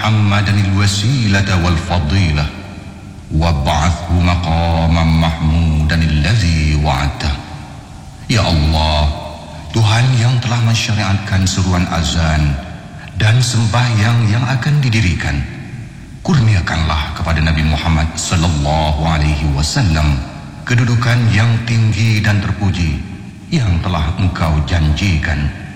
محمدا الوسيلة والفضيلة وابعثه مقاما محمودا الذي وعدته. Ya Allah, Tuhan yang telah mensyariatkan seruan azan dan sembahyang yang akan didirikan, kurniakanlah kepada Nabi Muhammad sallallahu alaihi wasallam kedudukan yang tinggi dan terpuji yang telah Engkau janjikan.